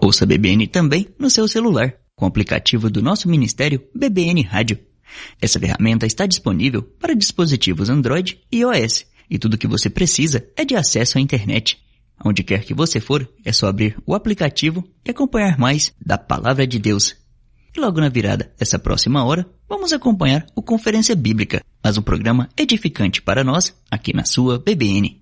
Ouça a BBN também no seu celular, com o aplicativo do nosso ministério BBN Rádio. Essa ferramenta está disponível para dispositivos Android e iOS, e tudo o que você precisa é de acesso à internet. Onde quer que você for, é só abrir o aplicativo e acompanhar mais da Palavra de Deus. E logo na virada dessa próxima hora, vamos acompanhar o Conferência Bíblica, mas um programa edificante para nós aqui na sua BBN.